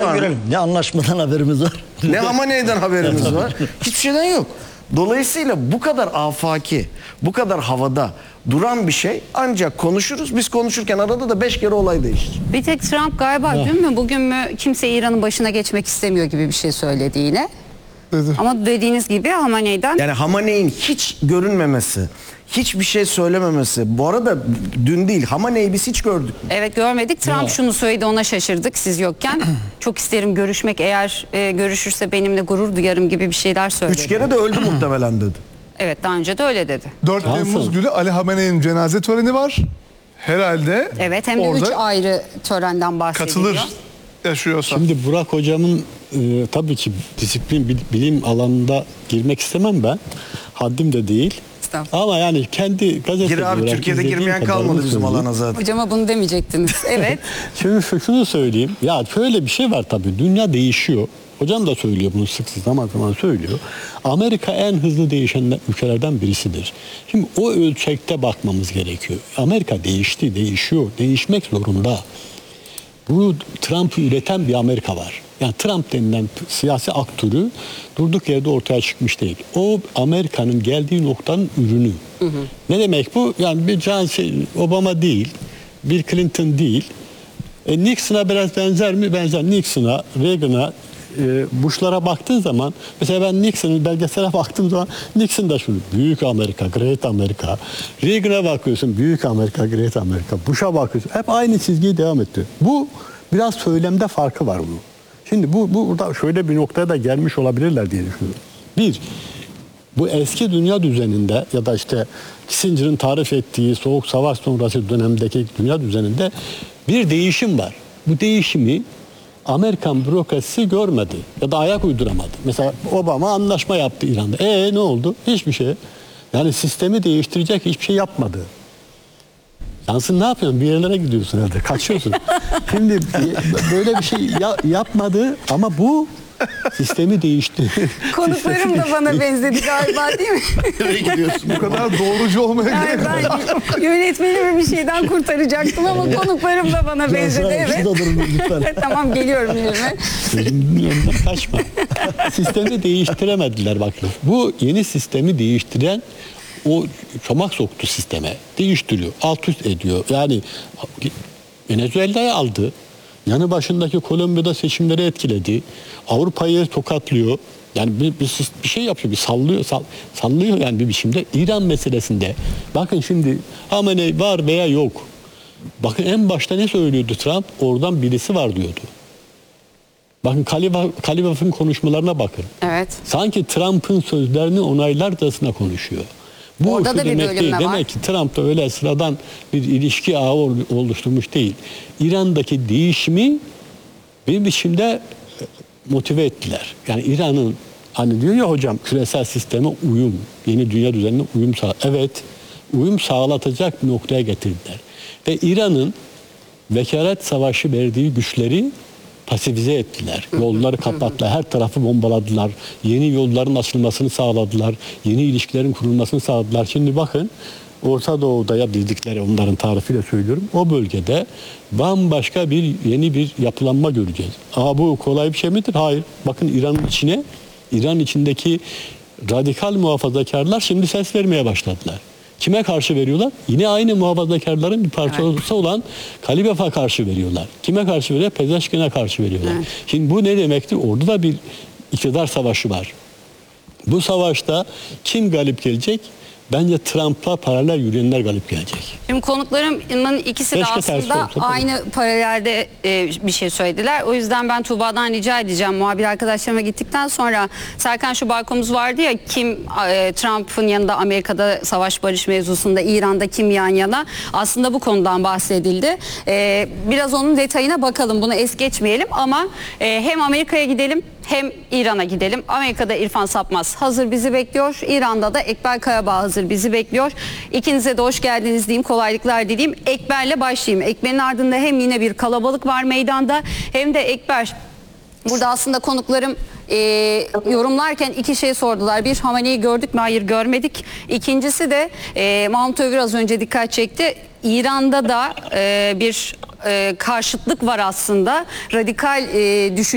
var mı? Ne anlaşmadan haberimiz var. Ne Hamaney'den haberimiz var? Hiçbir şeyden yok. Dolayısıyla bu kadar afaki, bu kadar havada duran bir şey ancak konuşuruz. Biz konuşurken arada da 5 kere olay değişir. Bir tek Trump galiba dün mü bugün mü kimse İran'ın başına geçmek istemiyor gibi bir şey söyledi yine. Dedi. Ama dediğiniz gibi Hamaney'den Yani Hamaney'in hiç görünmemesi, hiçbir şey söylememesi. Bu arada dün değil, Hamaney'i biz hiç gördük. evet görmedik. Trump Ya. şunu söyledi, ona şaşırdık siz yokken. Çok isterim görüşmek, eğer görüşürse benimle gurur duyarım gibi bir şeyler söyledi. 3 kere de öldü muhtemelen dedi. Evet, daha önce de öyle dedi. 4 Nasıl? Temmuz günü Ali Hamaney'in cenaze töreni var. Herhalde Evet, hem de 3 orada ayrı törenden bahsediliyor. katılır yaşıyorsa. Şimdi Burak hocamın tabii ki disiplin bilim alanında girmek istemem ben. Haddim de değil. Estağfurullah. Ama yani kendi gazeteci Gir abi, olarak Türkiye'de izlediğim girmeyen kadarını kalmadı bizim söyleyeyim. alana zaten. Hocama bunu demeyecektiniz. Evet. Şimdi şunu söyleyeyim. Ya şöyle bir şey var tabii. Dünya değişiyor. Hocam da söylüyor bunu, sık sık zaman zaman söylüyor. Amerika en hızlı değişen ülkelerden birisidir. Şimdi o ölçekte bakmamız gerekiyor. Amerika değişti, değişiyor, değişmek zorunda. Bu Trump'ı üreten bir Amerika var. Yani Trump denilen siyasi aktörü durduk yerde ortaya çıkmış değil. O Amerika'nın geldiği noktanın ürünü. Ne demek bu? Yani bir Obama değil, Bill Clinton değil. Nixon'a biraz benzer mi? Benzer. Nixon'a, Reagan'a, Bush'lara baktığın zaman, mesela ben Nixon'ın belgesele baktığım zaman Nixon da şunu, büyük Amerika, Great Amerika. Reagan'a bakıyorsun, büyük Amerika, Great Amerika. Bush'a bakıyorsun, hep aynı çizgiyi devam etti. Bu biraz söylemde farkı var bunun. Şimdi burada şöyle bir noktaya da gelmiş olabilirler diye düşünüyorum. Bir, bu eski dünya düzeninde ya da işte Kissinger'ın tarif ettiği Soğuk Savaş sonrası dönemdeki dünya düzeninde bir değişim var. Bu değişimi Amerikan bürokrasisi görmedi ya da ayak uyduramadı. Mesela Obama anlaşma yaptı İran'da. Ne oldu? Hiçbir şey. Yani sistemi değiştirecek hiçbir şey yapmadı. Yansın, ne yapıyorsun? Bir yerlere gidiyorsun herhalde. Kaçıyorsun. Şimdi böyle bir şey yapmadı ama bu sistemi değişti. Konuklarım da bana benzedi galiba, değil mi? Nereye gidiyorsun? Bu kadar doğrucu olmaya Yani gerek yok. ben yönetmenimi bir şeyden kurtaracaktım ama konuklarım da bana benzedi. Evet. Şurada durun lütfen. Tamam, geliyorum yerime. Sözümün yanından kaçma. Sistemi değiştiremediler bakın. Bu yeni sistemi değiştiren o çomak soktu sisteme. Değiştiriyor. Alt üst ediyor. Yani Venezuela'yı aldı. Yanı başındaki Kolombiya'da seçimleri etkiledi. Avrupa'yı tokatlıyor. Yani bir şey yapıyor. Bir sallıyor yani bir biçimde. İran meselesinde. Bakın şimdi Hamaney var veya yok. Bakın en başta ne söylüyordu Trump? Oradan birisi var diyordu. Bakın Kalibaf'ın konuşmalarına bakın. Evet. Sanki Trump'ın sözlerini onaylarcasına konuşuyor. Bu Orada şu da bir demek bölünme değil. var. Demek ki Trump da öyle sıradan bir ilişki ağı oluşturmuş değil. İran'daki değişimi bir biçimde motive ettiler. Yani İran'ın, hani diyor ya hocam, küresel sisteme uyum, yeni dünya düzenine uyum evet, uyum sağlatacak bir noktaya getirdiler. Ve İran'ın vekalet savaşı verdiği güçleri pasifize ettiler. Yolları kapattılar. Her tarafı bombaladılar. Yeni yolların açılmasını sağladılar. Yeni ilişkilerin kurulmasını sağladılar. Şimdi bakın, Orta Doğu'da ya bildikleri, onların tarifiyle söylüyorum, o bölgede bambaşka yeni bir yapılanma göreceğiz. Bu kolay bir şey midir? Hayır. Bakın İran içindeki radikal muhafazakarlar şimdi ses vermeye başladılar. Kime karşı veriyorlar? Yine aynı muhafazakarların bir parçası olan Kalibaf'a karşı veriyorlar. Kime karşı veriyorlar? Pezeşkin'e karşı veriyorlar. Evet. Şimdi bu ne demektir? Orada da bir iktidar savaşı var. Bu savaşta kim galip gelecek? Bence Trump'la paralel yürüyenler galip gelecek. Şimdi konuklarımın ikisi de Keşke tersi aslında olsa, aynı paralelde bir şey söylediler. O yüzden ben Tuğba'dan rica edeceğim. Muhabir arkadaşlarıma gittikten sonra, Serkan, şu balkonumuz vardı ya, kim Trump'ın yanında Amerika'da savaş barış mevzusunda, İran'da kim yan yana, aslında bu konudan bahsedildi. Biraz onun detayına bakalım, bunu es geçmeyelim ama hem Amerika'ya gidelim hem İran'a gidelim. Amerika'da İrfan Sapmaz hazır bizi bekliyor. İran'da da Ekber Karabağ hazır bizi bekliyor. İkinize de hoş geldiniz diyeyim, kolaylıklar dileyim. Ekber'le başlayayım. Ekber'in ardında hem yine bir kalabalık var meydanda, hem de Ekber. Burada aslında konuklarım yorumlarken iki şey sordular. Bir, Hamaney'i gördük mü? Hayır, görmedik. İkincisi de Mahmut Övür az önce dikkat çekti. İran'da da bir karşıtlık var aslında. Radikal düşünce